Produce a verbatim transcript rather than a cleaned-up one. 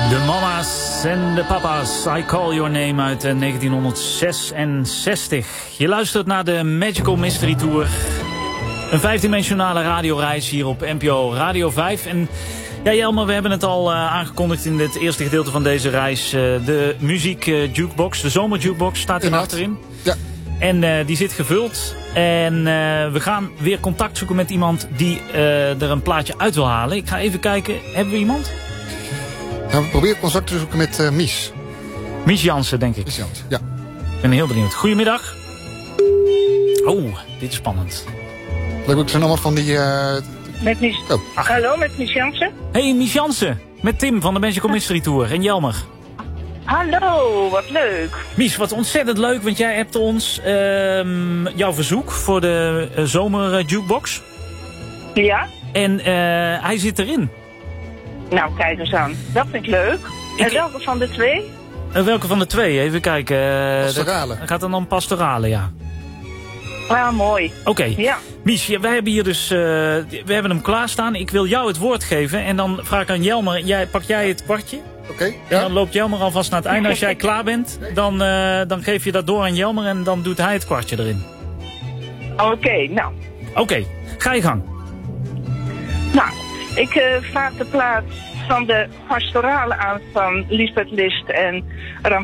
De mama's en de papa's, I Call Your Name uit uh, negentienhonderdzesenzestig. Je luistert naar de Magical Mystery Tour. Een vijfdimensionale radioreis hier op N P O Radio vijf. En ja, Jelmer, we hebben het al uh, aangekondigd in het eerste gedeelte van deze reis. Uh, de muziek uh, jukebox, de zomer jukebox staat hier achterin. Ja. En uh, die zit gevuld. En uh, we gaan weer contact zoeken met iemand die uh, er een plaatje uit wil halen. Ik ga even kijken, hebben we iemand? Nou, we proberen contact te zoeken met uh, Mies. Mies Jansen, denk ik. Mies Jansen, ja. Ik ben heel benieuwd. Goedemiddag. Oh, dit is spannend. Leuk ook zijn allemaal van die... Uh... Met Mies... Oh. Hallo, met Mies Jansen. Hey, Mies Jansen. Met Tim van de Magical Mystery Tour en Jelmer. Hallo, wat leuk. Mies, wat ontzettend leuk, want jij hebt ons uh, jouw verzoek voor de uh, zomer uh, jukebox. Ja. En uh, hij zit erin. Nou, kijk eens aan. Dat vind ik leuk. Ik... En welke van de twee? Uh, welke van de twee? Even kijken. Uh, pastorale. Dat gaat dan om pastorale, ja. Ah, mooi. Oké. Okay. Ja. Mies, wij hebben hier dus... Uh, we hebben hem klaarstaan. Ik wil jou het woord geven. En dan vraag ik aan Jelmer, jij, pak jij het kwartje? Oké. Okay, ja. En dan loopt Jelmer alvast naar het einde. Als jij klaar bent, dan, uh, dan geef je dat door aan Jelmer en dan doet hij het kwartje erin. Oké, okay, nou. Oké, okay, ga je gang. Nou, ik uh, vraag de plaats van de pastorale aan van Lisbeth List en Ram